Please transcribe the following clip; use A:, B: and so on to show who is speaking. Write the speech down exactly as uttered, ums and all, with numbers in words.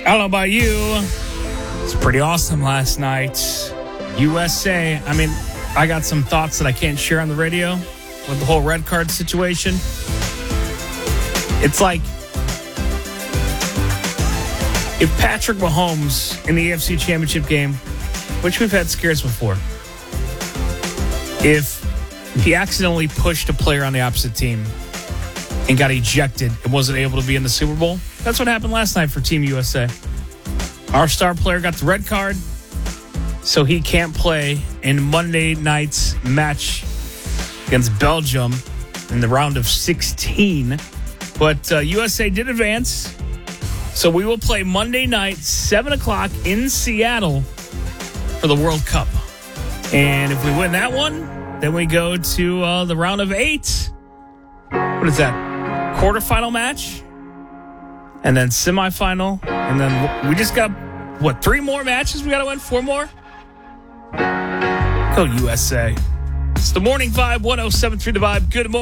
A: I don't know about you. It's pretty awesome last night. U S A. I mean, I got some thoughts that I can't share on the radio with the whole red card situation. It's like if Patrick Mahomes in the A F C Championship game, which we've had scares before, if he accidentally pushed a player on the opposite team and got ejected and wasn't able to be in the Super Bowl, that's what happened last night for Team U S A. Our star player got the red card, so he can't play in Monday night's match against Belgium in the round of sixteen. But uh, U S A did advance, so we will play Monday night, seven o'clock in Seattle for the World Cup. And if we win that one, then we go to uh, the round of eight. What is that? Quarterfinal match? And then semifinal. And then we just got, what, three more matches we got to win? Four more? Go U S A. It's the Morning Vibe, one oh seven point three The Vibe. Good morning.